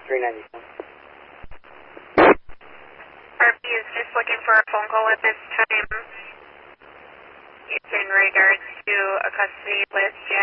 397. RP is just looking for a phone call at this time. It's in regards to a custody with